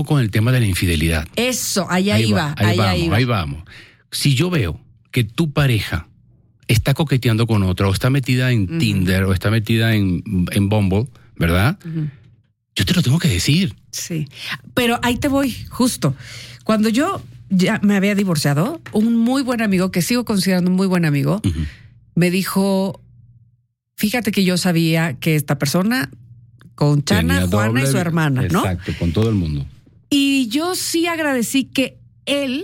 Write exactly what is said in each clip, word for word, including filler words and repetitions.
con el tema de la infidelidad. Eso, allá ahí iba, va, ahí allá vamos, iba. ahí vamos. Si yo veo que tu pareja está coqueteando con otra, o está metida en uh-huh. Tinder, o está metida en, en Bumble, ¿verdad? Uh-huh. Yo te lo tengo que decir. Sí, pero ahí te voy, justo. Cuando yo ya me había divorciado, un muy buen amigo, que sigo considerando un muy buen amigo, uh-huh. me dijo, fíjate que yo sabía que esta persona con Chana, tenía Juana doble, y su hermana, ¿no? Exacto, con todo el mundo. Y yo sí agradecí que él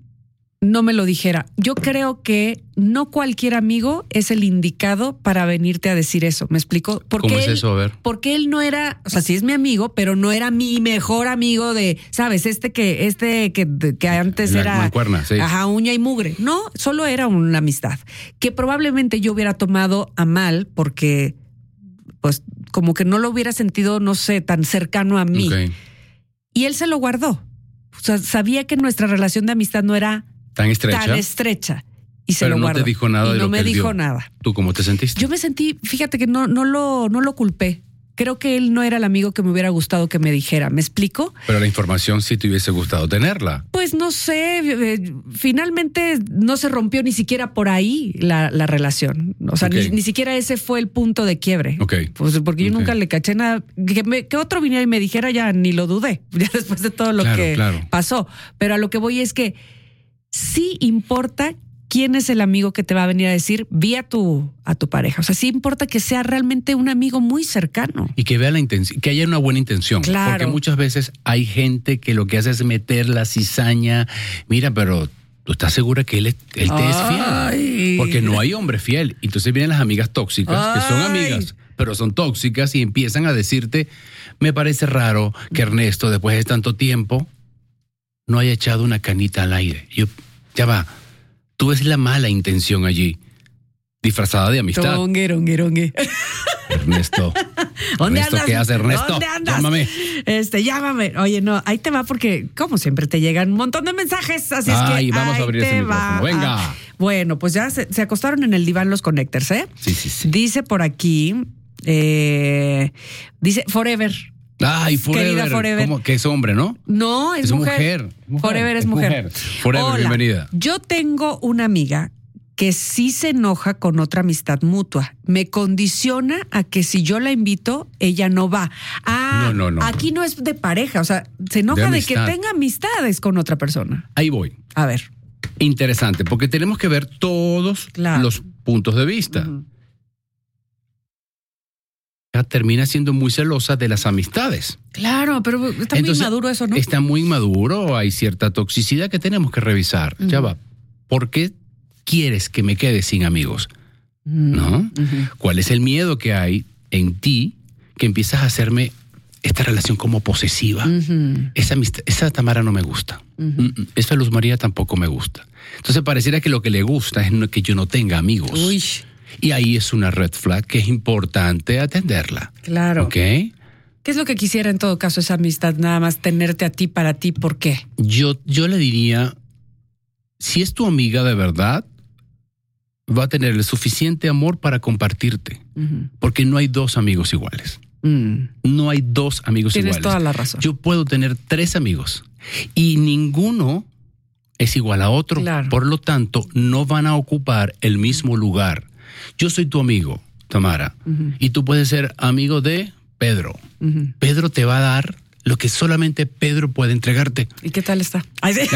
no me lo dijera. Yo creo que no cualquier amigo es el indicado para venirte a decir eso. ¿Me explico? Porque ¿Cómo es él, eso? A ver. Porque él no era, o sea, sí es mi amigo, pero no era mi mejor amigo de, ¿sabes? Este que, este que, que antes La era mancuerna, sí. Ajá, uña y mugre. No, solo era una amistad que probablemente yo hubiera tomado a mal porque, pues, como que no lo hubiera sentido, no sé, tan cercano a mí. Okay. Y él se lo guardó. O sea, sabía que nuestra relación de amistad no era tan estrecha. Tan estrecha. Y se Pero lo no guardó. te dijo nada y de no lo me que él dijo dio. nada. ¿Tú cómo te sentiste? Yo me sentí, fíjate que no, no lo, no lo culpé. Creo que él no era el amigo que me hubiera gustado que me dijera. ¿Me explico? Pero la información sí te hubiese gustado tenerla. Pues no sé. Eh, finalmente no se rompió ni siquiera por ahí la, la relación. O sea, okay. ni, ni siquiera ese fue el punto de quiebre. Okay. Pues porque yo okay. nunca le caché nada. Que, me, que otro viniera y me dijera, ya ni lo dudé. Ya después de todo lo claro, que claro. pasó. Pero a lo que voy es que sí importa quién es el amigo que te va a venir a decir, vi a tu, a tu pareja. O sea, sí importa que sea realmente un amigo muy cercano. Y que vea la intención, que haya una buena intención. Claro. Porque muchas veces hay gente que lo que hace es meter la cizaña. Mira, pero ¿tú estás segura que él, es, él te Ay. es fiel? Porque no hay hombre fiel. Entonces vienen las amigas tóxicas, Ay. que son amigas, pero son tóxicas y empiezan a decirte, me parece raro que Ernesto, después de tanto tiempo, no haya echado una canita al aire. Yo, ya va. Tú ves la mala intención allí, disfrazada de amistad. Rongue, rongue, rongue. Ernesto. ¿Dónde Ernesto, andas? ¿qué hace Ernesto? ¿Dónde andas? Llámame. Este, llámame. Oye, no, ahí te va porque, como siempre, te llegan un montón de mensajes, así Ay, es que vamos ahí a abrir te ese va. micrófono. Venga. Ah, bueno, pues ya se, se acostaron en el diván los connectors, ¿eh? Sí, sí, sí. Dice por aquí, eh, dice Forever. Ay, Forever. Querida Forever. ¿Cómo? Que es hombre, ¿no? No, es, es mujer. mujer. mujer. Forever es, es mujer. mujer. Forever, Hola, bienvenida. Yo tengo una amiga que sí se enoja con otra amistad mutua. Me condiciona a que si yo la invito, ella no va. Ah, no, no, no, aquí no es de pareja, o sea, se enoja de, de que tenga amistades con otra persona. Ahí voy. A ver. Interesante, porque tenemos que ver todos claro. los puntos de vista. Uh-huh. Termina siendo muy celosa de las amistades. Claro, pero está Entonces, muy inmaduro eso, ¿no? Está muy inmaduro, hay cierta toxicidad que tenemos que revisar. Uh-huh. Ya va. ¿Por qué quieres que me quede sin amigos? Uh-huh. ¿No? Uh-huh. ¿Cuál es el miedo que hay en ti que empiezas a hacerme esta relación como posesiva? Uh-huh. Esa, amistad, esa Tamara no me gusta. Uh-huh. Esa Luz María tampoco me gusta. Entonces pareciera que lo que le gusta es que yo no tenga amigos. Uy. Y ahí es una red flag que es importante atenderla. Claro. ¿Ok? ¿Qué es lo que quisiera en todo caso esa amistad? Nada más tenerte a ti para ti. ¿Por qué? Yo, yo le diría, si es tu amiga de verdad, va a tener el suficiente amor para compartirte. Uh-huh. Porque no hay dos amigos iguales. Mm. No hay dos amigos Tienes iguales. Tienes toda la razón. Yo puedo tener tres amigos y ninguno es igual a otro. Claro. Por lo tanto, no van a ocupar el mismo lugar. Yo soy tu amigo, Tamara, uh-huh. y tú puedes ser amigo de Pedro. Uh-huh. Pedro te va a dar lo que solamente Pedro puede entregarte. ¿Y qué tal está? Ay, sí.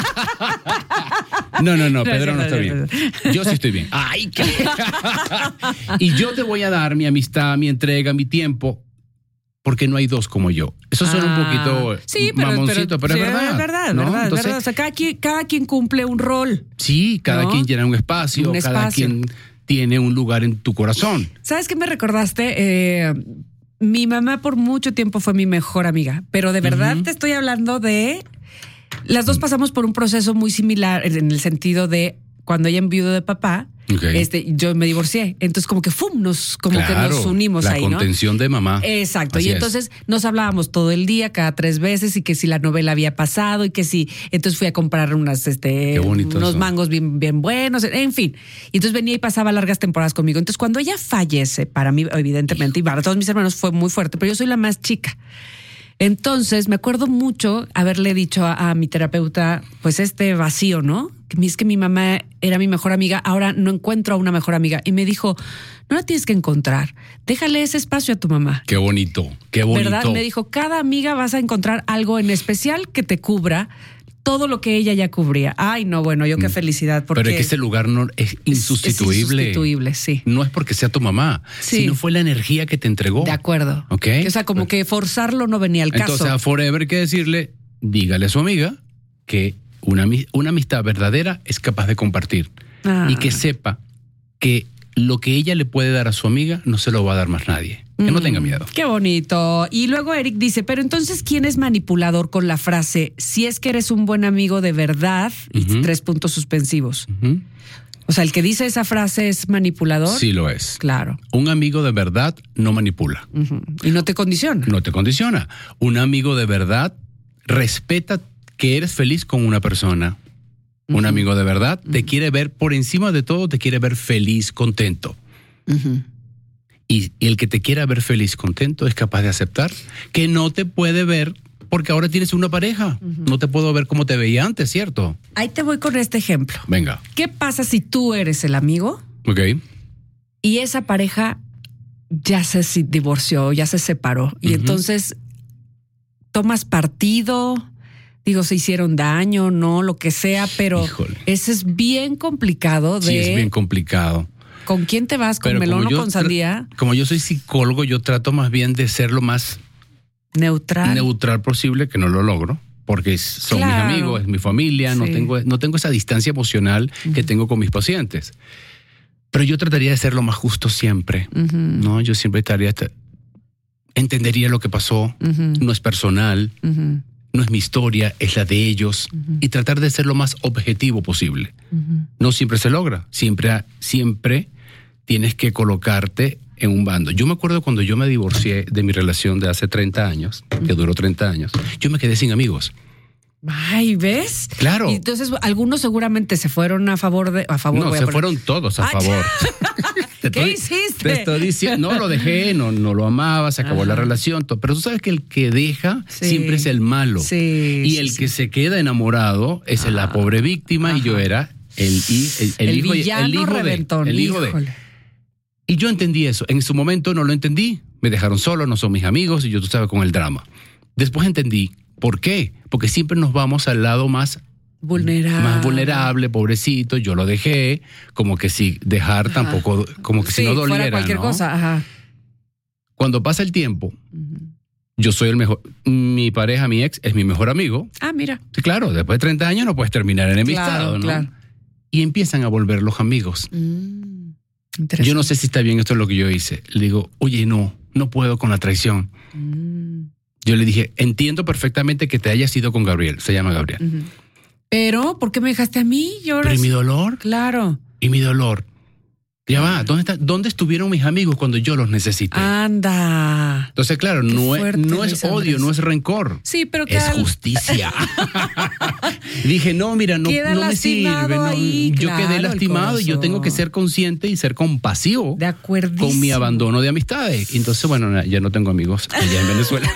No, no, no, Pedro no está bien. Yo sí estoy bien. Ay, ¿qué? Y yo te voy a dar mi amistad, mi entrega, mi tiempo, porque no hay dos como yo. Eso suena ah, un poquito sí, pero, mamoncito, pero, pero sí, es verdad. Es verdad, ¿no? verdad, Entonces, verdad. O sea, cada quien, cada quien cumple un rol. Sí, cada ¿no? quien llena un espacio, un cada espacio. quien tiene un lugar en tu corazón. ¿Sabes qué me recordaste? Eh, mi mamá por mucho tiempo fue mi mejor amiga, pero de verdad uh-huh. te estoy hablando de... Las dos pasamos por un proceso muy similar en el sentido de cuando ella enviudó de papá, okay. este, yo me divorcié. Entonces como que ¡fum! Nos, como claro, que nos unimos la ahí, ¿no? La contención de mamá. Exacto. Así y entonces es. Nos hablábamos todo el día, cada tres veces, y que si la novela había pasado, y que si... Entonces fui a comprar unas, este, unos eso. mangos bien, bien buenos, en fin. Y entonces venía y pasaba largas temporadas conmigo. Entonces cuando ella fallece, para mí, evidentemente, Hijo. y para todos mis hermanos fue muy fuerte, pero yo soy la más chica. Entonces, me acuerdo mucho haberle dicho a, a mi terapeuta, pues este vacío, ¿no? Que es que mi mamá era mi mejor amiga, ahora no encuentro a una mejor amiga. Y me dijo, no la tienes que encontrar, déjale ese espacio a tu mamá. Qué bonito, qué bonito. ¿Verdad? Me dijo, cada amiga vas a encontrar algo en especial que te cubra todo lo que ella ya cubría. Ay, no, bueno, yo qué felicidad. Porque pero es que ese lugar no es insustituible. Es insustituible, sí. No es porque sea tu mamá, sí. sino fue la energía que te entregó. De acuerdo. ¿Ok? O sea, como que forzarlo no venía al caso. Entonces, a Forever hay que decirle, dígale a su amiga que una, una amistad verdadera es capaz de compartir. Ah. Y que sepa que lo que ella le puede dar a su amiga no se lo va a dar más nadie. Que mm, no tenga miedo. Qué bonito. Y luego Eric dice, pero entonces, ¿quién es manipulador con la frase, si es que eres un buen amigo de verdad? Uh-huh. Y tres puntos suspensivos. Uh-huh. O sea, ¿el que dice esa frase es manipulador? Sí lo es. Claro. Un amigo de verdad no manipula. Uh-huh. Y no te condiciona. No te condiciona. Un amigo de verdad respeta que eres feliz con una persona. Uh-huh. Un amigo de verdad uh-huh. te quiere ver, por encima de todo, te quiere ver feliz, contento. Uh-huh. Y, y el que te quiera ver feliz, contento, es capaz de aceptar que no te puede ver porque ahora tienes una pareja. Uh-huh. No te puedo ver como te veía antes, ¿cierto? Ahí te voy con este ejemplo. Venga. ¿Qué pasa si tú eres el amigo? Ok. Y esa pareja ya se divorció, ya se separó. Uh-huh. Y entonces tomas partido, digo, se hicieron daño, no, lo que sea, pero Híjole. Ese es bien complicado de... Sí, es bien complicado. ¿Con quién te vas? ¿Con Pero melón o con sandía? Tra- como yo soy psicólogo, yo trato más bien de ser lo más neutral, neutral posible, que no lo logro, porque son claro. mis amigos, es mi familia, sí. no tengo, no tengo esa distancia emocional uh-huh. que tengo con mis pacientes. Pero yo trataría de ser lo más justo siempre, uh-huh. ¿no? Yo siempre estaría, entendería lo que pasó, uh-huh. no es personal, uh-huh. no es mi historia, es la de ellos, uh-huh. y tratar de ser lo más objetivo posible. Uh-huh. No siempre se logra, siempre, siempre tienes que colocarte en un bando. Yo me acuerdo cuando yo me divorcié de mi relación de hace treinta años, uh-huh. que duró treinta años, yo me quedé sin amigos. Ay, ¿ves? Claro. Y entonces algunos seguramente se fueron a favor de... A favor, no, se poner... fueron todos a Ay, favor. ¿Qué estoy, hiciste? Te estoy diciendo, no lo dejé, no, no lo amaba, se acabó Ajá. la relación, todo. Pero tú sabes que el que deja sí. siempre es el malo. Sí, y el sí, que sí. se queda enamorado es Ajá. la pobre víctima. Ajá. Y yo era el, el, el, el, el hijo, villano el hijo reventón, de, el hijo híjole. de. Y yo entendí eso. En su momento no lo entendí. Me dejaron solo, no son mis amigos y yo, tú sabes, con el drama. Después entendí. ¿Por qué? Porque siempre nos vamos al lado más vulnerable, más vulnerable, pobrecito. Yo lo dejé, como que si dejar ajá. tampoco, como que sí, si no doliera, fuera cualquier ¿no? cosa. Ajá. Cuando pasa el tiempo, uh-huh. yo soy el mejor. Mi pareja, mi ex, es mi mejor amigo. Ah, mira. Sí, claro, después de treinta años no puedes terminar enemistado, claro, ¿no? Claro. Y empiezan a volver los amigos. Mm, yo no sé si está bien esto es lo que yo hice. Le digo, oye, no, no puedo con la traición. Mm. Yo le dije, entiendo perfectamente que te hayas ido con Gabriel, se llama Gabriel. Uh-huh. Pero, ¿por qué me dejaste a mí? Pero ¿y mi dolor? Claro. ¿Y mi dolor? Ya va, ¿dónde está, dónde estuvieron mis amigos cuando yo los necesité? Anda. Entonces, claro, no es, no es odio, Andrés. No es rencor. Sí, pero es al... justicia. Dije, no, mira, no, no me sirve. No, ahí, yo claro, quedé lastimado y yo tengo que ser consciente y ser compasivo de acuerdísimo. Con mi abandono de amistades. Y entonces, bueno, ya no tengo amigos allá en Venezuela.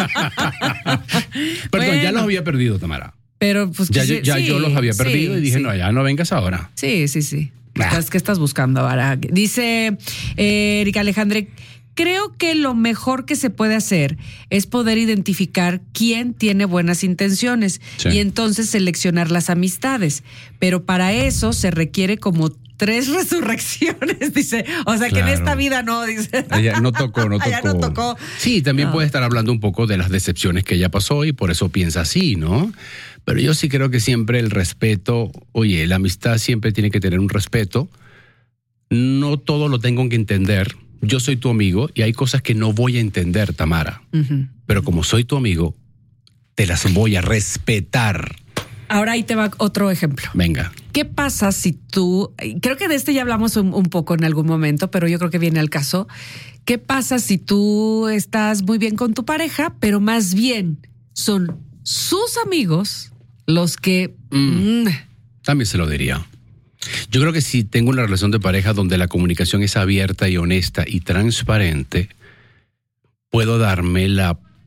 Perdón, bueno, ya los había perdido, Tamara. Pero pues ya, sí, ya sí, yo los había perdido sí, y dije, sí. no, ya no vengas ahora. Sí, sí, sí. Ah. ¿Qué estás buscando ahora? Dice eh, Erika Alejandre, creo que lo mejor que se puede hacer es poder identificar quién tiene buenas intenciones sí. y entonces seleccionar las amistades. Pero para eso se requiere como tres resurrecciones, dice. O sea, claro. que en esta vida no, dice. Ella no tocó, no tocó. Ella no tocó. Sí, también no. puede estar hablando un poco de las decepciones que ella pasó y por eso piensa así, ¿no? Pero yo sí creo que siempre el respeto, oye, la amistad siempre tiene que tener un respeto. No todo lo tengo que entender. Yo soy tu amigo y hay cosas que no voy a entender, Tamara. Uh-huh. Pero como soy tu amigo, te las voy a respetar. Ahora ahí te va otro ejemplo. Venga. ¿Qué pasa si tú, creo que de este ya hablamos un, un poco en algún momento, pero yo creo que viene al caso. ¿Qué pasa si tú estás muy bien con tu pareja, pero más bien son sus amigos los que... Mm, mm, también se lo diría. Yo creo que si tengo una relación de pareja donde la comunicación es abierta y honesta y transparente, puedo darme la,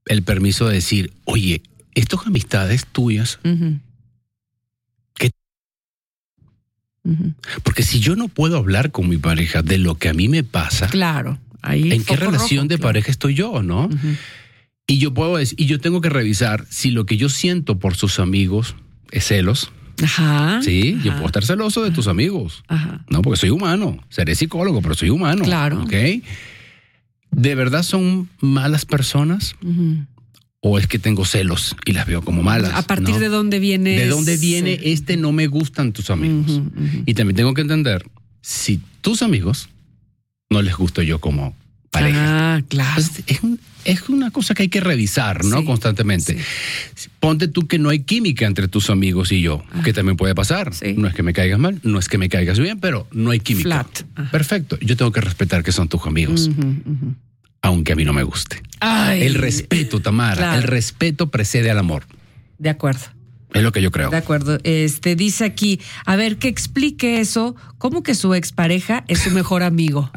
el permiso de decir, oye, estas amistades tuyas, Uh-huh. ¿qué? Uh-huh. Porque si yo no puedo hablar con mi pareja de lo que a mí me pasa, Claro. Ahí ¿en qué foco relación rojo, de claro. pareja estoy yo, no? Uh-huh. Y yo puedo decir, y yo tengo que revisar si lo que yo siento por sus amigos es celos. Ajá. Sí, Ajá. yo puedo estar celoso de tus amigos. Ajá. No, porque soy humano. Seré psicólogo, pero soy humano. Claro. ¿Ok? ¿De verdad son malas personas? Uh-huh. ¿O es que tengo celos y las veo como malas? ¿A partir ¿no? de dónde viene? ¿De dónde viene ese- este no me gustan tus amigos? Uh-huh, uh-huh. Y también tengo que entender, si tus amigos no les gusto yo como pareja. Ah, claro. Entonces, es, un- es una cosa que hay que revisar, ¿no? Sí, Constantemente. sí. Ponte tú que no hay química entre tus amigos y yo, Ajá. que también puede pasar. Sí. No es que me caigas mal, no es que me caigas bien, pero no hay química. Flat. Ajá. Perfecto. Yo tengo que respetar que son tus amigos, Ujú, ujú. aunque a mí no me guste. Ay, El respeto, Tamara, Claro. el respeto precede al amor. De acuerdo. Es lo que yo creo. De acuerdo. Este dice aquí, a ver, que explique eso, ¿cómo que su expareja es su mejor amigo?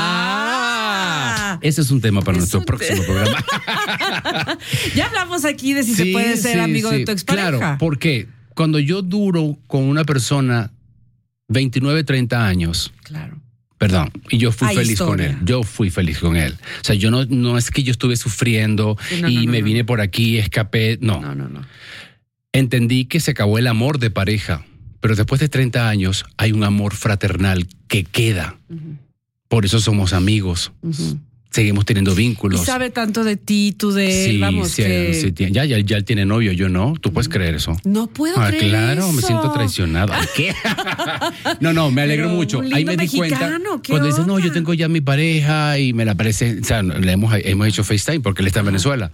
Ah, ese es un tema para Es nuestro un próximo te- programa. Ya hablamos aquí de si se Sí, puede ser sí, amigo sí. de tu expareja. Claro, porque cuando yo duro con una persona veintinueve, treinta años, Claro. perdón, y yo fui Hay feliz con historia. él. Yo fui feliz con él. O sea, yo no, no es que yo estuve sufriendo Sí, no, y no, no, me no. vine por aquí, escapé. No. No, no, no. Entendí que se acabó el amor de pareja, pero después de treinta años hay un amor fraternal que queda. Ujú, Por eso somos amigos. ujú. Seguimos teniendo Y vínculos. sabe tanto de ti, tú de él, Sí, vamos, sí, que... sí, tiene- ya, ya, ya él tiene novio, yo no. ¿Tú puedes creer eso? No puedo Ah, creer claro, me eso. siento traicionado. ¿Qué? no, no, me alegro Pero mucho. un Ahí lindo me di cuenta mexicano, ¿qué cuando dices, no, onda? yo tengo ya mi pareja y me la parece, o sea, le hemos, hemos hecho FaceTime porque él está en Ajá. Venezuela.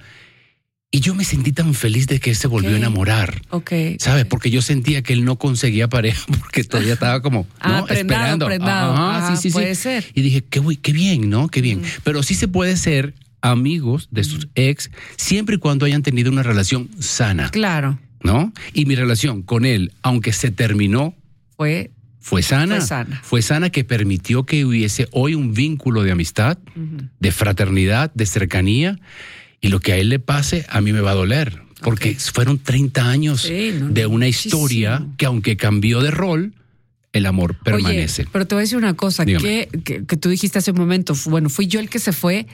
Y yo me sentí tan feliz de que él se volvió Ok. a enamorar. Ok. ¿Sabes? ok. Porque yo sentía que él no conseguía pareja porque todavía estaba como, Ah, ¿no? prendado, Esperando. prendado. Ajá, Ajá, sí, sí, sí. puede ser. Y dije, qué, güey, qué bien, ¿no? Qué bien. Mm. Pero sí se puede ser amigos de sus ex siempre y cuando hayan tenido una relación sana, Claro. ¿no? Y mi relación con él, aunque se terminó, Fue... fue sana. Fue sana. Fue sana que permitió que hubiese hoy un vínculo de amistad, Ujú. de fraternidad, de cercanía. Y lo que a él le pase, a mí me va a doler. Porque Ok. fueron treinta años Sí, no, de no, una historia muchísimo. que aunque cambió de rol, el amor permanece. Oye, pero te voy a decir una cosa Dígame. que, que, que tú dijiste hace un momento. Fu- Bueno, fui yo el que se fue.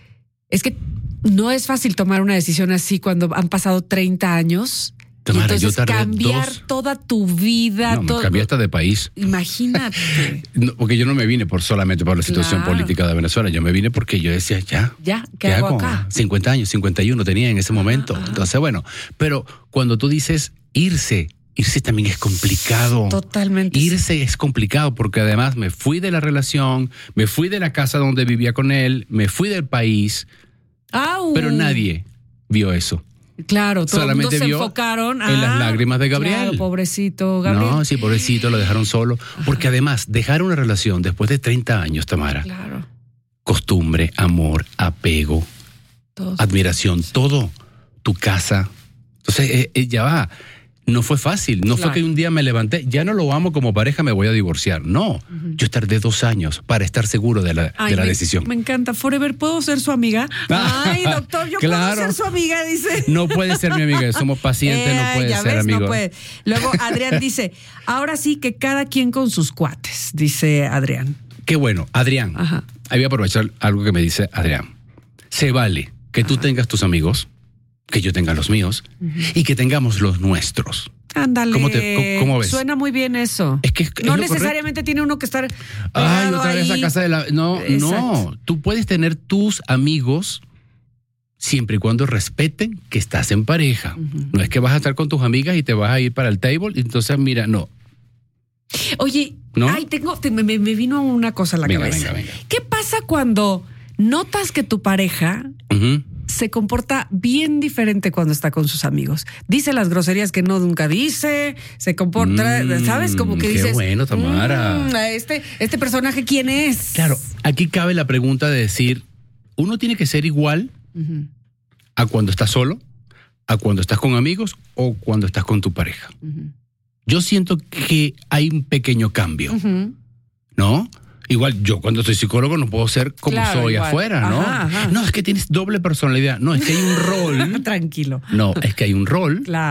Es que no es fácil tomar una decisión así cuando han pasado treinta años. Y Tamara, yo entonces tardé cambiar dos- toda tu vida. No, me todo- cambié hasta de país. Imagínate. No, porque yo no me vine por solamente por la situación Claro. política de Venezuela. Yo me vine porque yo decía, ya. Ya, ¿qué, hago acá? cincuenta años, cincuenta y uno tenía en ese momento. ajá. Entonces, bueno, pero cuando tú dices irse, irse también es complicado. Totalmente. Irse es complicado porque además me fui de la relación, me fui de la casa donde vivía con él, me fui del país, Au. pero nadie vio eso. Claro, todo el mundo solamente se vio enfocaron en las lágrimas de Gabriel. Claro, pobrecito Gabriel. No, sí, pobrecito, lo dejaron solo. Porque además, dejar una relación después de treinta años, Tamara, Claro. costumbre, amor, apego, Todos. admiración, todo, tu casa. Entonces, eh, eh, ya va. No fue fácil. No Claro. fue que un día me levanté, ya no lo amo como pareja, me voy a divorciar. No, yo tardé dos años para estar seguro de la, Ay, de la me, decisión. Me encanta. Forever, ¿puedo ser su amiga? Ay, doctor, yo Claro. puedo ser su amiga, dice. No puede ser mi amiga, somos pacientes, Eh, no puede ya ser ves, amigo. no puede. Luego Adrián dice, ahora sí que cada quien con sus cuates, dice Adrián. Qué bueno, Adrián. Ajá. Ahí voy a aprovechar algo que me dice Adrián. Se vale que tú tengas tus amigos, que yo tenga los míos y que tengamos los nuestros. Ándale. ¿Cómo te- cómo- cómo ves? Suena muy bien eso. Es que es no lo necesariamente tiene uno que estar Ay, pegado otra vez ahí. a casa de la... No, Exacto. no. Tú puedes tener tus amigos siempre y cuando respeten que estás en pareja. Ujú. No es que vas a estar con tus amigas y te vas a ir para el table y entonces mira, no. Oye, ¿No? ay, tengo, te- me, me vino una cosa a la Venga, cabeza. venga, venga. ¿Qué pasa cuando notas que tu pareja Ujú. se comporta bien diferente cuando está con sus amigos? Dice las groserías que no nunca dice, se comporta, Mm, ¿sabes? Como que qué dices, bueno, Tamara. "Mm, este, este personaje, ¿quién es? Claro, aquí cabe la pregunta de decir, ¿uno tiene que ser igual Ujú, a cuando estás solo, a cuando estás con amigos o cuando estás con tu pareja? ujú, Yo siento que hay un pequeño cambio, ujú. ¿no? Igual yo cuando soy psicólogo no puedo ser como Claro, soy igual. afuera, ¿no? Ajá, ajá. No, es que tienes doble personalidad. No, es que hay un rol. Tranquilo. No, es que hay un rol. Claro.